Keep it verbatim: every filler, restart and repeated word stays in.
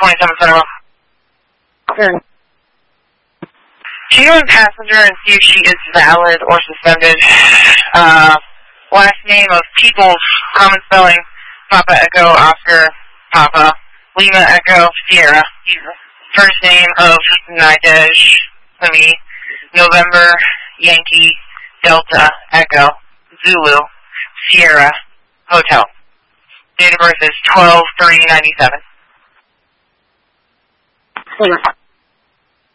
twenty-seven Federal. Sure. Genuine passenger and see if she is valid or suspended. Uh, last name of Peoples, common spelling, Papa Echo, Oscar, Papa, Lima Echo, Sierra. First name of Nidej, Sumi, November, Yankee, Delta, Echo, Zulu, Sierra, Hotel. Date of birth is twelve three ninety-seven. Sure.